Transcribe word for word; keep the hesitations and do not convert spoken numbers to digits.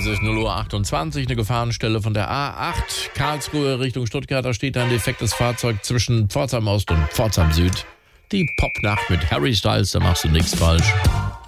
ist null Uhr achtundzwanzig, eine Gefahrenstelle von der A acht, Karlsruhe Richtung Stuttgart. Da steht ein defektes Fahrzeug zwischen Pforzheim Ost und Pforzheim Süd. Die Popnacht mit Harry Styles, da machst du nichts falsch.